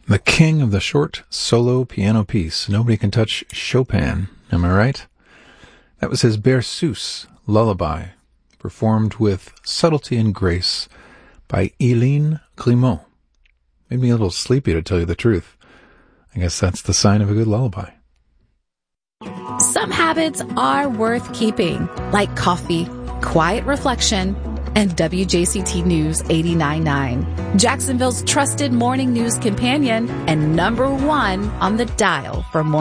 The king of the short solo piano piece. Nobody can touch Chopin. Am I right? That was his Berceuse lullaby, performed with subtlety and grace by Hélène Grimaud. Made me a little sleepy, to tell you the truth. I guess that's the sign of a good lullaby. Some habits are worth keeping, like coffee, quiet reflection, and WJCT News 89.9, Jacksonville's trusted morning news companion and #1 on the dial for more.